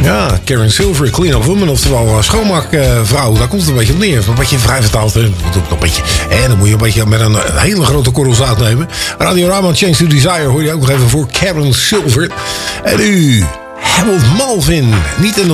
Ja, Karen Silver, Clean Up Woman, oftewel schoonmaakvrouw. Daar komt het een beetje op neer. Een beetje vrij vertaald. En dan moet je een beetje met een hele grote korrel zout nemen. Radio Rama, Change to Desire hoor je ook nog even voor Karen Silver. En nu, Harold Melvin. Niet in de